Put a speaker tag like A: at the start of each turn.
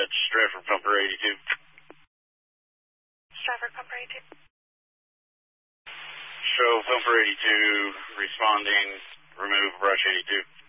A: dispatch, Stratford Pumper 82.
B: Stratford Pumper 82.
A: Show Pumper 82 responding, remove brush 82.